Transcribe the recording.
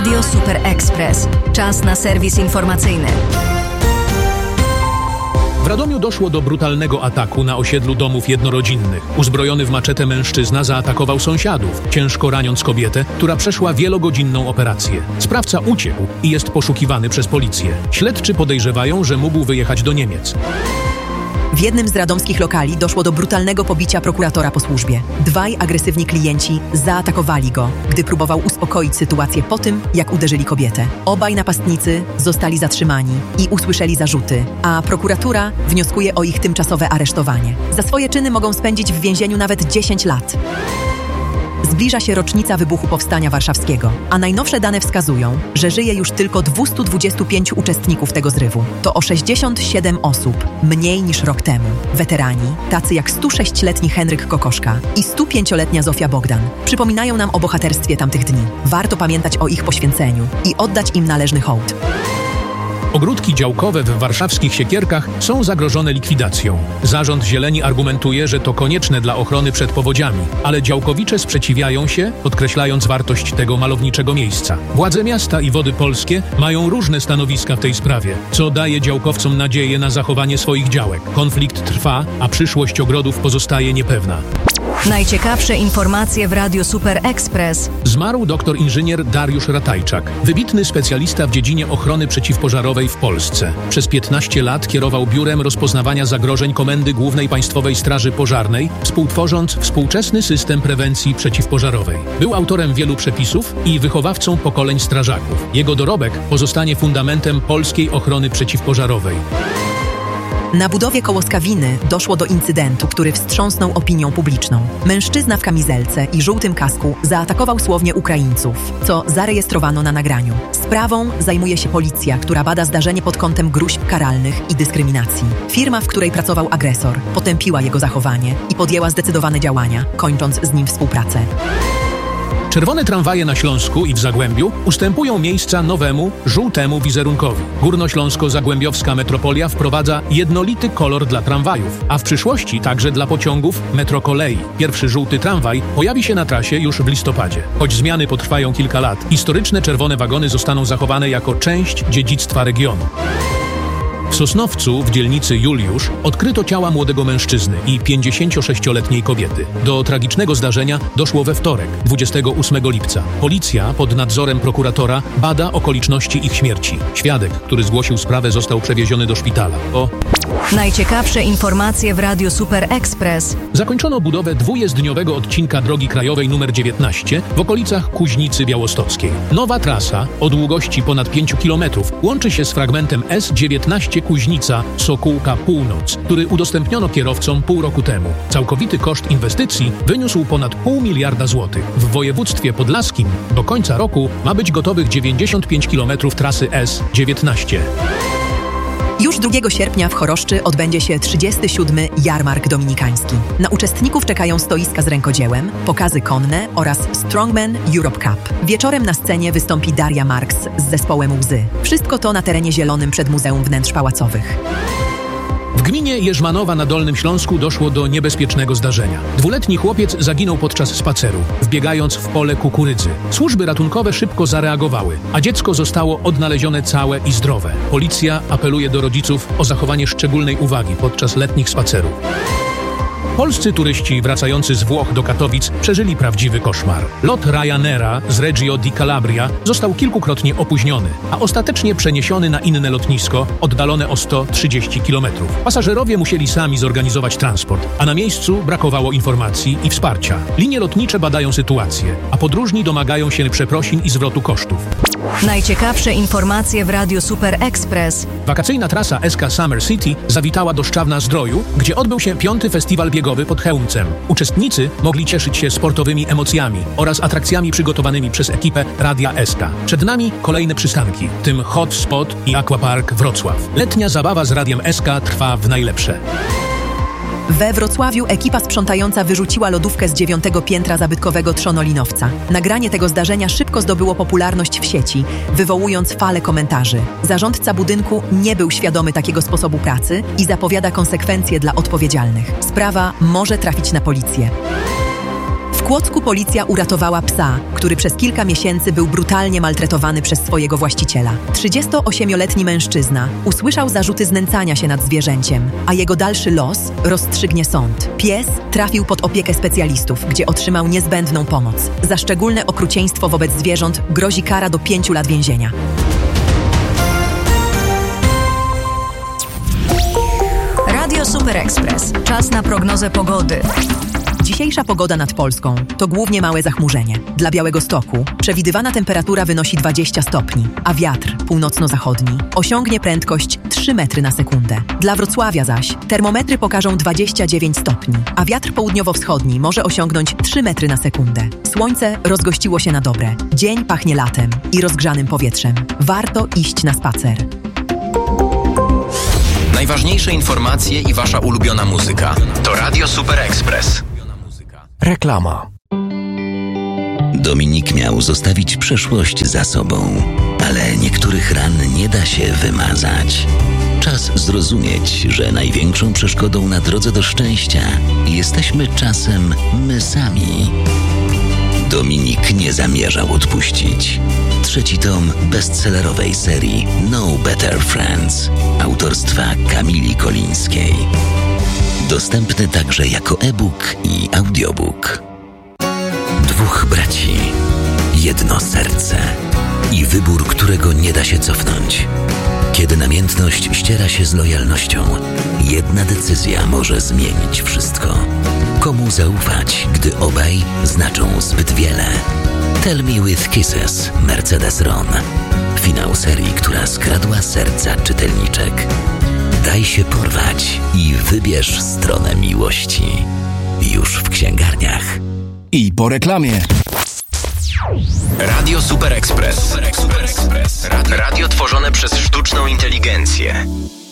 Radio Super Express. Czas na serwis informacyjny. W Radomiu doszło do brutalnego ataku na osiedlu domów jednorodzinnych. Uzbrojony w maczetę mężczyzna zaatakował sąsiadów, ciężko raniąc kobietę, która przeszła wielogodzinną operację. Sprawca uciekł i jest poszukiwany przez policję. Śledczy podejrzewają, że mógł wyjechać do Niemiec. W jednym z radomskich lokali doszło do brutalnego pobicia prokuratora po służbie. Dwaj agresywni klienci zaatakowali go, gdy próbował uspokoić sytuację po tym, jak uderzyli kobietę. Obaj napastnicy zostali zatrzymani i usłyszeli zarzuty, a prokuratura wnioskuje o ich tymczasowe aresztowanie. Za swoje czyny mogą spędzić w więzieniu nawet 10 lat. Zbliża się rocznica wybuchu Powstania Warszawskiego, a najnowsze dane wskazują, że żyje już tylko 225 uczestników tego zrywu. To o 67 osób mniej niż rok temu. Weterani, tacy jak 106-letni Henryk Kokoszka i 105-letnia Zofia Bogdan, przypominają nam o bohaterstwie tamtych dni. Warto pamiętać o ich poświęceniu i oddać im należny hołd. Ogródki działkowe w warszawskich Siekierkach są zagrożone likwidacją. Zarząd Zieleni argumentuje, że to konieczne dla ochrony przed powodziami, ale działkowicze sprzeciwiają się, podkreślając wartość tego malowniczego miejsca. Władze miasta i Wody Polskie mają różne stanowiska w tej sprawie, co daje działkowcom nadzieję na zachowanie swoich działek. Konflikt trwa, a przyszłość ogrodów pozostaje niepewna. Najciekawsze informacje w Radio Super Express. Zmarł doktor inżynier Dariusz Ratajczak, wybitny specjalista w dziedzinie ochrony przeciwpożarowej w Polsce. Przez 15 lat kierował Biurem Rozpoznawania Zagrożeń Komendy Głównej Państwowej Straży Pożarnej, współtworząc współczesny system prewencji przeciwpożarowej. Był autorem wielu przepisów i wychowawcą pokoleń strażaków. Jego dorobek pozostanie fundamentem polskiej ochrony przeciwpożarowej. Na budowie koło Skawiny doszło do incydentu, który wstrząsnął opinią publiczną. Mężczyzna w kamizelce i żółtym kasku zaatakował słownie Ukraińców, co zarejestrowano na nagraniu. Sprawą zajmuje się policja, która bada zdarzenie pod kątem gróźb karalnych i dyskryminacji. Firma, w której pracował agresor, potępiła jego zachowanie i podjęła zdecydowane działania, kończąc z nim współpracę. Czerwone tramwaje na Śląsku i w Zagłębiu ustępują miejsca nowemu, żółtemu wizerunkowi. Górnośląsko-Zagłębiowska metropolia wprowadza jednolity kolor dla tramwajów, a w przyszłości także dla pociągów metrokolei. Pierwszy żółty tramwaj pojawi się na trasie już w listopadzie. Choć zmiany potrwają kilka lat, historyczne czerwone wagony zostaną zachowane jako część dziedzictwa regionu. W Sosnowcu, w dzielnicy Juliusz, odkryto ciała młodego mężczyzny i 56-letniej kobiety. Do tragicznego zdarzenia doszło we wtorek, 28 lipca. Policja pod nadzorem prokuratora bada okoliczności ich śmierci. Świadek, który zgłosił sprawę, został przewieziony do szpitala. Najciekawsze informacje w Radio Super Express. Zakończono budowę dwujezdniowego odcinka drogi krajowej nr 19 w okolicach Kuźnicy Białostockiej. Nowa trasa o długości ponad 5 km łączy się z fragmentem S19 Kuźnica Sokółka Północ, który udostępniono kierowcom pół roku temu. Całkowity koszt inwestycji wyniósł ponad 0,5 miliarda złotych. W województwie podlaskim do końca roku ma być gotowych 95 km trasy S19. Już 2 sierpnia w Choroszczy odbędzie się 37. Jarmark Dominikański. Na uczestników czekają stoiska z rękodziełem, pokazy konne oraz Strongman Europe Cup. Wieczorem na scenie wystąpi Daria Marks z zespołem Łzy. Wszystko to na terenie zielonym przed Muzeum Wnętrz Pałacowych. W gminie Jerzmanowa na Dolnym Śląsku doszło do niebezpiecznego zdarzenia. 2-letni chłopiec zaginął podczas spaceru, wbiegając w pole kukurydzy. Służby ratunkowe szybko zareagowały, a dziecko zostało odnalezione całe i zdrowe. Policja apeluje do rodziców o zachowanie szczególnej uwagi podczas letnich spacerów. Polscy turyści wracający z Włoch do Katowic przeżyli prawdziwy koszmar. Lot Ryanaira z Reggio di Calabria został kilkukrotnie opóźniony, a ostatecznie przeniesiony na inne lotnisko oddalone o 130 km. Pasażerowie musieli sami zorganizować transport, a na miejscu brakowało informacji i wsparcia. Linie lotnicze badają sytuację, a podróżni domagają się przeprosin i zwrotu kosztów. Najciekawsze informacje w Radio Super Express. Wakacyjna trasa SK Summer City zawitała do Szczawna-Zdroju, gdzie odbył się 5. festiwal biegowy pod Chełmcem. Uczestnicy mogli cieszyć się sportowymi emocjami oraz atrakcjami przygotowanymi przez ekipę Radia SK. Przed nami kolejne przystanki, w tym Hot Spot i Aquapark Wrocław. Letnia zabawa z Radiem SK trwa w najlepsze. We Wrocławiu ekipa sprzątająca wyrzuciła lodówkę z 9. piętra zabytkowego Trzonolinowca. Nagranie tego zdarzenia szybko zdobyło popularność w sieci, wywołując falę komentarzy. Zarządca budynku nie był świadomy takiego sposobu pracy i zapowiada konsekwencje dla odpowiedzialnych. Sprawa może trafić na policję. W Kłodzku policja uratowała psa, który przez kilka miesięcy był brutalnie maltretowany przez swojego właściciela. 38-letni mężczyzna usłyszał zarzuty znęcania się nad zwierzęciem, a jego dalszy los rozstrzygnie sąd. Pies trafił pod opiekę specjalistów, gdzie otrzymał niezbędną pomoc. Za szczególne okrucieństwo wobec zwierząt grozi kara do 5 lat więzienia. Radio Super Express. Czas na prognozę pogody. Dzisiejsza pogoda nad Polską to głównie małe zachmurzenie. Dla Białegostoku przewidywana temperatura wynosi 20 stopni, a wiatr północno-zachodni osiągnie prędkość 3 metry na sekundę. Dla Wrocławia zaś termometry pokażą 29 stopni, a wiatr południowo-wschodni może osiągnąć 3 metry na sekundę. Słońce rozgościło się na dobre. Dzień pachnie latem i rozgrzanym powietrzem. Warto iść na spacer. Najważniejsze informacje i wasza ulubiona muzyka. To Radio Super Express. Reklama. Dominik miał zostawić przeszłość za sobą, ale niektórych ran nie da się wymazać. Czas zrozumieć, że największą przeszkodą na drodze do szczęścia jesteśmy czasem my sami. Dominik nie zamierzał odpuścić. 3. tom bestsellerowej serii No Better Friends autorstwa Kamili Kolińskiej. Dostępny także jako e-book i audiobook. 2 braci, jedno serce i wybór, którego nie da się cofnąć. Kiedy namiętność ściera się z lojalnością, jedna decyzja może zmienić wszystko. Komu zaufać, gdy obaj znaczą zbyt wiele? Tell Me With Kisses, Mercedes Ron. Finał serii, która skradła serca czytelniczek. Daj się porwać i wybierz stronę miłości. Już w księgarniach. I po reklamie. Radio Super Express. Radio tworzone przez sztuczną inteligencję.